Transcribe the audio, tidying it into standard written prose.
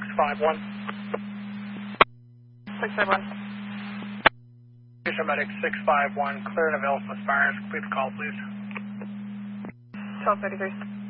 651. 651. Houston Medic 651, clear and available from Aspires. Complete the call, please. 1233.